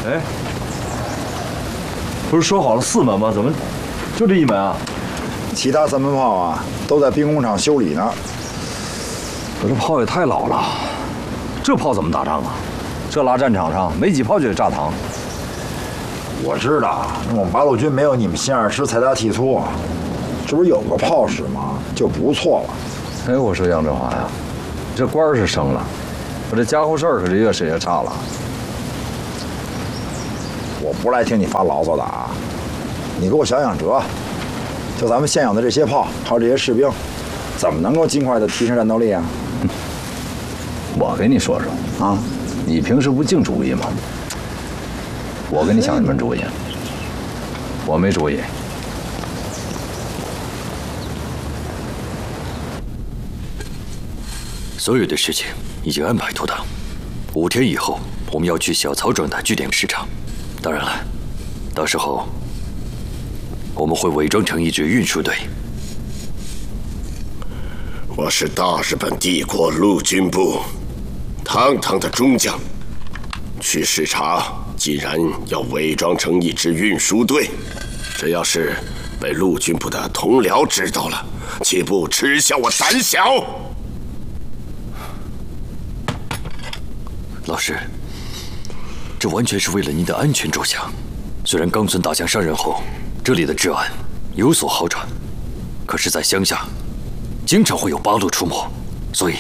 哎，不是说好了4门吗？怎么就这1门啊？ 其他3门炮啊，都在兵工厂修理呢。 我这炮也太老了，这炮怎么打仗啊？这拉战场上没几炮就得炸膛。 我知道，我们八路军没有你们新2师财大气粗，这不是有个炮使吗？就不错了。 哎，我说杨振华呀，这官是升了，我这家伙事儿可是越使越差了。 我不来听你发牢骚的啊！你给我想想辙，就咱们现有的这些炮，还有这些士兵，怎么能够尽快的提升战斗力啊？ 我给你说说啊，你平时不净主意吗？我给你想一门主意，我没主意。 所有的事情已经安排妥当，5天以后我们要去小曹庄的据点视察。当然了，到时候我们会伪装成一支运输队。 我是大日本帝国陆军部堂堂的中将，去视察竟然要伪装成一支运输队，这要是被陆军部的同僚知道了，岂不耻笑我胆小？ 老师，这完全是为了您的安全着想。虽然冈村大将上任后，这里的治安有所好转，可是，在乡下，经常会有八路出没，所以，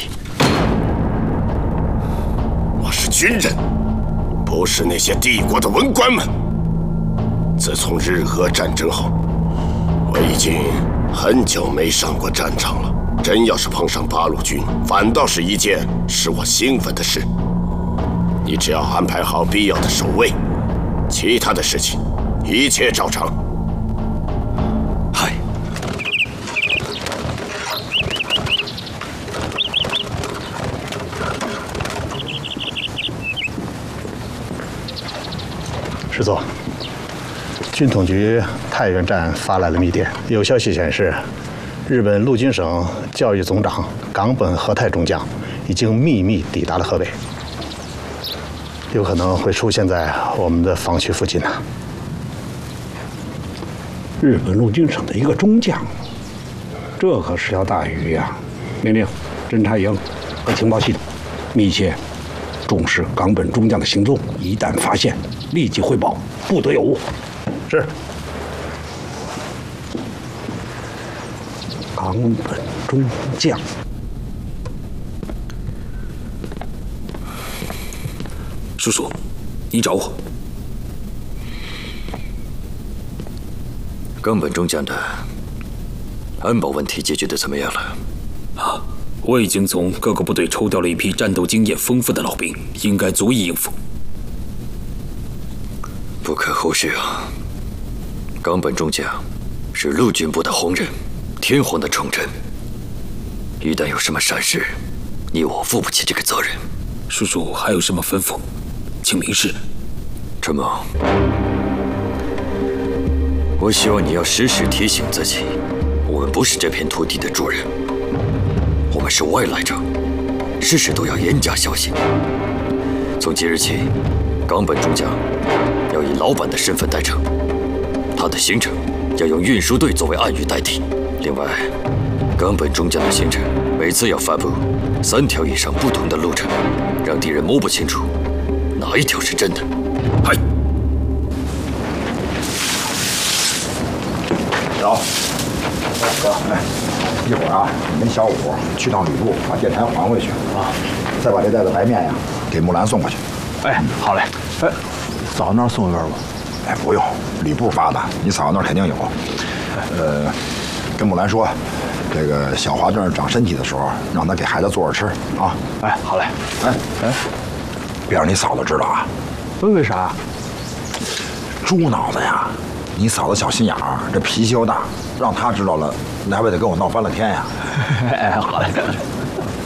我是军人，不是那些帝国的文官们。自从日俄战争后，我已经很久没上过战场了。真要是碰上八路军，反倒是一件使我兴奋的事。你只要安排好必要的守卫，其他的事情一切照常。 嗨， 师座，军统局太原站发来了密电，有消息显示，日本陆军省教育总长冈本和太中将已经秘密抵达了河北，有可能会出现在我们的防区附近呢。 日本陆军省的一个中将，这可是条大鱼呀！命令侦察营和情报系统密切重视冈本中将的行踪，一旦发现，立即汇报，不得有误。 是。 冈本中将。 叔叔，你找我。冈本中将的安保问题解决的怎么样了？ 啊，我已经从各个部队抽调了一批战斗经验丰富的老兵，应该足以应付。 不可忽视啊！冈本中将是陆军部的红人，天皇的宠臣。一旦有什么闪失，你我负不起这个责任。 叔叔还有什么吩咐，请明示。 陈猛，我希望你要时时提醒自己，我们不是这片土地的主人，我们是外来者，事事都要严加小心。从即日起，冈本中将要以老板的身份带车，他的行程要用运输队作为暗语代替。另外，冈本中将的行程每次要发布3条以上不同的路程，让敌人摸不清楚哪一条是真的。嗨， 走，哥，哎，一会儿啊，你跟小五去趟吕布，把电台还回去啊，再把这袋子白面呀给木兰送过去。 哎，好嘞。哎，嫂子那儿送一份吧。 哎，不用，吕布发的，你嫂子那儿肯定有。跟木兰说，这个小华正长身体的时候，让他给孩子做着吃啊。 哎，好嘞。 哎，别让你嫂子知道啊。 为啥？ 猪脑子呀！你嫂子小心眼儿，这脾气又大，让她知道了，那还不得跟我闹翻了天呀？ 哎，好嘞。